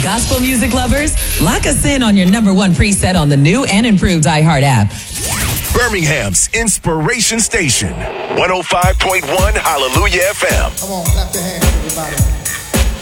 Gospel music lovers, lock us in on your number one preset on the new and improved iHeart app. Birmingham's Inspiration Station, 105.1 Hallelujah FM. Come on, clap your hands, everybody.